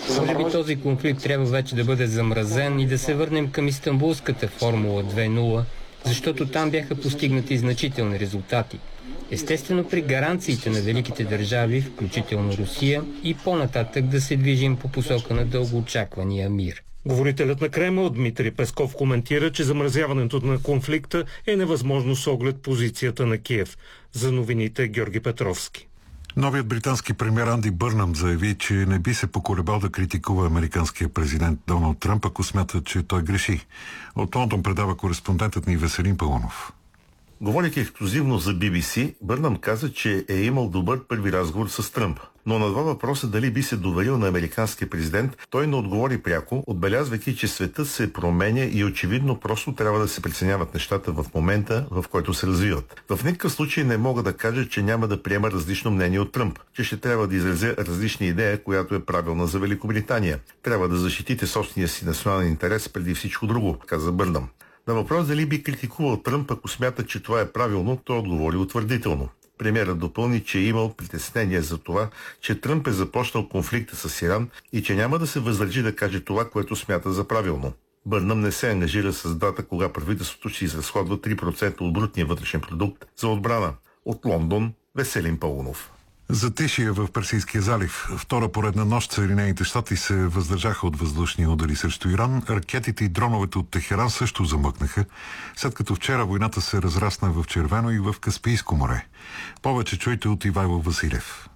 Може би този конфликт трябва вече да бъде замразен и да се върнем към Истанбулската формула 2.0, защото там бяха постигнати значителни резултати. Естествено при гаранциите на великите държави, включително Русия, и по-нататък да се движим по посока на дългоочаквания мир. Говорителят на Кремъл Дмитрий Песков коментира, че замразяването на конфликта е невъзможно с оглед позицията на Киев. За новините Георги Петровски. Новият британски премиер Анди Бърнам заяви, че не би се поколебал да критикува американския президент Доналд Тръмп, ако смята, че той греши. От Лондон предава кореспондентът ни Веселин Паунов. Говорейки ексклюзивно за BBC, Бърнам каза, че е имал добър първи разговор с Тръмп. Но на два въпроса дали би се доверил на американския президент, той не отговори пряко, отбелязвайки, че светът се променя и очевидно просто трябва да се преценяват нещата в момента, в който се развиват. В никакъв случай не мога да кажа, че няма да приема различно мнение от Тръмп, че ще трябва да изразя различна идея, която е правилна за Великобритания. Трябва да защитите собствения си национален интерес преди всичко друго, каза Бърнам. На въпрос дали би критикувал Тръмп, ако смята, че това е правилно, той отговори утвърдително. Премиерът допълни, че е имал притеснение за това, че Тръмп е започнал конфликта с Иран и че няма да се въздържи да каже това, което смята за правилно. Бърнам не се ангажира с дата, кога правителството ще изразходва 3% от брутния вътрешен продукт за отбрана. От Лондон, Веселин Паунов. Затишие в Персийския залив. Втора поредна нощ Съединените щати се въздържаха от въздушни удари срещу Иран. Ракетите и дроновете от Техеран също замъкнаха, след като вчера войната се разрасна в Червено и в Каспийско море. Повече чуйте от Ивайло Василев.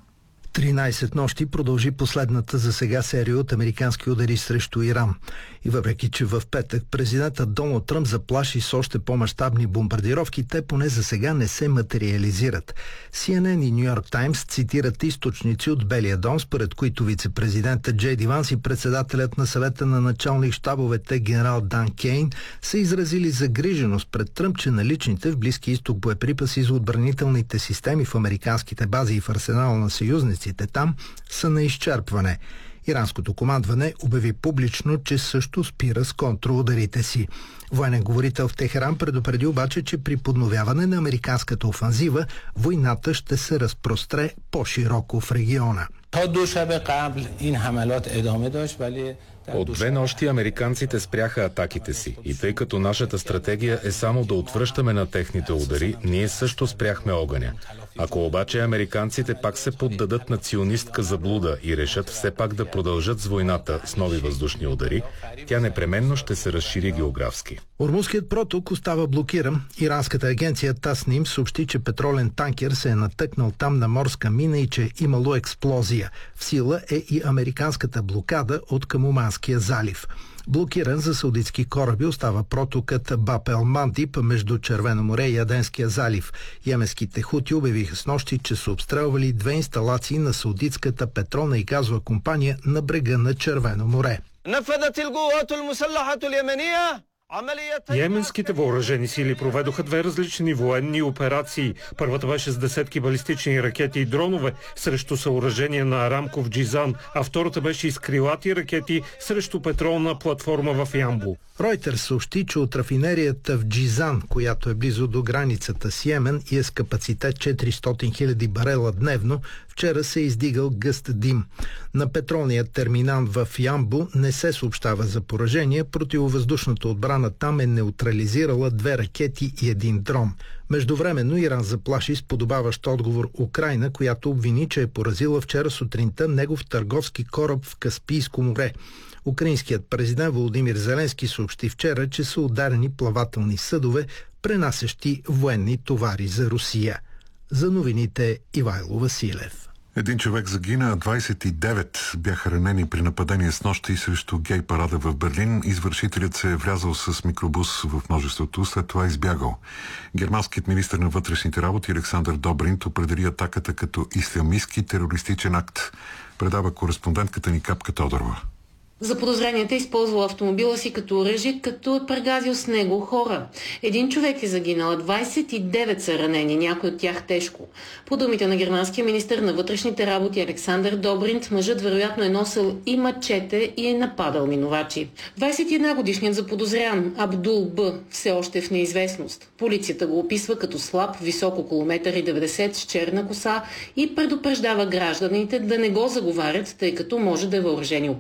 13 нощи продължи последната за сега серия от американски удари срещу Иран. И въпреки, че в петък президентът Доналд Тръмп заплаши с още по-мащабни бомбардировки, те поне за сега не се материализират. CNN и Ню Йорк Таймс цитират източници от Белия дом, според които вице-президентът Джей Ди Ванс и председателят на съвета на началник щабовете генерал Дан Кейн са изразили загриженост пред Тръмп, че наличните в Близки изток боеприпаси за отбранителните системи в американските бази и в арсенала на съюзниците там са на изчерпване. Иранското командване обяви публично, че също спира с контрударите си. Военен говорител в Техеран предупреди обаче, че при подновяване на американската офанзива войната ще се разпростре по-широко в региона. От 2 нощи американците спряха атаките си и тъй като нашата стратегия е само да отвръщаме на техните удари, ние също спряхме огъня. Ако обаче американците пак се поддадат на ционистка заблуда и решат все пак да продължат с войната с нови въздушни удари, тя непременно ще се разшири географски. Ормузският проток остава блокиран. Иранската агенция Тасним съобщи, че петролен танкер се е натъкнал там на морска мина и че имало експлозия. В сила е и американската блокада от към Оманския залив. Блокиран за саудитски кораби остава протокът Баб ел Мандиб между Червено море и Аденския залив. Йеменските хути обявиха снощи, че са обстрелвали 2 инсталации на саудитската петролна и газова компания на брега на Червено море. Йеменските въоръжени сили проведоха 2 различни военни операции. Първата беше с десетки балистични ракети и дронове срещу съоръжения на Арамко в Джизан, а втората беше и с крилати ракети срещу петролна платформа в Ямбу. Ройтерс съобщи, че от рафинерията в Джизан, която е близо до границата с Йемен и е с капацитет 400 000 барела дневно, вчера се е издигал гъст дим. На петролния терминал в Ямбу не се съобщава за поражение. Противовъздушната отбрана там е неутрализирала 2 ракети и 1 дрон. Междувременно Иран заплаши с подобаващ отговор Украйна, която обвини, че е поразила вчера сутринта негов търговски кораб в Каспийско море. Украинският президент Володимир Зеленски съобщи вчера, че са ударени плавателни съдове, пренасящи военни товари за Русия. За новините Ивайло Василев. 1 човек загина, 29 бяха ранени при нападение с нощи срещу гей парада в Берлин. Извършителят се е влязал с микробус в множеството, след това избягал. Германският министър на вътрешните работи Александър Добринт определи атаката като ислямистки терористичен акт. Предава кореспондентката ни Капка Тодорова. Заподозреният е използвал автомобила си като оръжие, като е прегазил с него хора. 1 човек е загинал, 29 са ранени, някой от тях тежко. По думите на германския министър на вътрешните работи Александър Добринт, мъжът вероятно е носил и мачете и е нападал минувачи. 21-годишният заподозрян Абдул Б. все още е в неизвестност. Полицията го описва като слаб, висок около 1,90 м, с черна коса и предупреждава гражданите да не го заговарят, тъй като може да е въоръжен